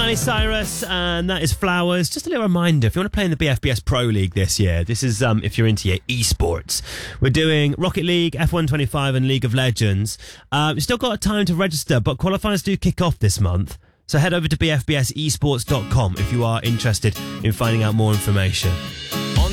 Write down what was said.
Miley Cyrus, and that is Flowers. Just a little reminder, if you want to play in the BFBS Pro League this year, this is if you're into your esports. We're doing Rocket League, F1 25 and League of Legends. You've still got time to register, but qualifiers do kick off this month. So head over to bfbsesports.com if you are interested in finding out more information.